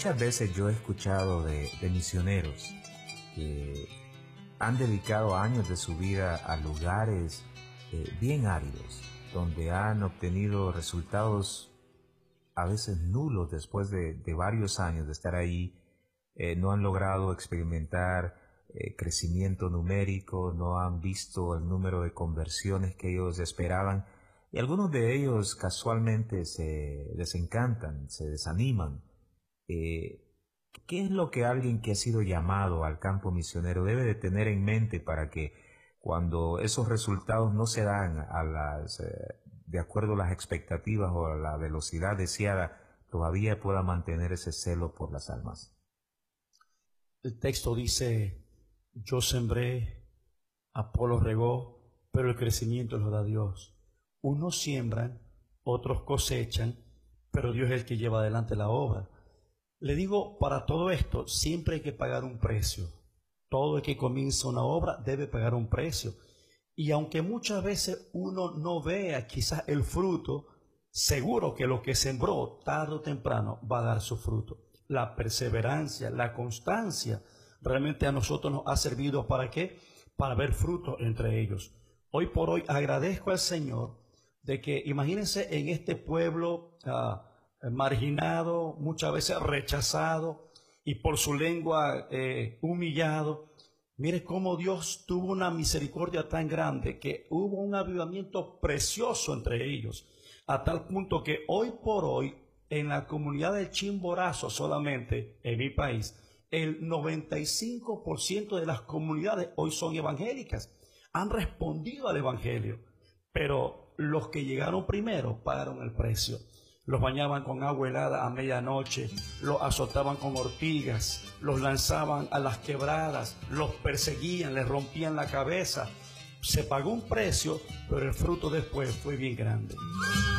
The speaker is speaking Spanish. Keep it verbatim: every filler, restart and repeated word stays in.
muchas veces yo he escuchado de, de misioneros que han dedicado años de su vida a lugares eh, bien áridos, donde han obtenido resultados a veces nulos después de, de varios años de estar ahí. Eh, no han logrado experimentar eh, crecimiento numérico, no han visto el número de conversiones que ellos esperaban, y algunos de ellos casualmente se desencantan, se desaniman. Eh, ¿Qué es lo que alguien que ha sido llamado al campo misionero debe de tener en mente para que cuando esos resultados no se dan a las, eh, de acuerdo a las expectativas o a la velocidad deseada, todavía pueda mantener ese celo por las almas? El texto dice: yo sembré, Apolo regó, pero el crecimiento lo da Dios. Unos siembran, otros cosechan, pero Dios es el que lleva adelante la obra. Le digo, para todo esto siempre hay que pagar un precio. Todo el que comienza una obra debe pagar un precio. Y aunque muchas veces uno no vea quizás el fruto, seguro que lo que sembró tarde o temprano va a dar su fruto. La perseverancia, la constancia, realmente a nosotros nos ha servido ¿para qué? Para ver frutos entre ellos. Hoy por hoy agradezco al Señor de que, imagínense, en este pueblo uh, marginado, muchas veces rechazado y por su lengua eh, humillado, mire cómo Dios tuvo una misericordia tan grande que hubo un avivamiento precioso entre ellos, a tal punto que hoy por hoy en la comunidad del Chimborazo, solamente en mi país, el noventa y cinco por ciento de las comunidades hoy son evangélicas, han respondido al evangelio, pero los que llegaron primero pagaron el precio. Los bañaban con agua helada a medianoche, los azotaban con ortigas, los lanzaban a las quebradas, los perseguían, les rompían la cabeza. Se pagó un precio, pero el fruto después fue bien grande.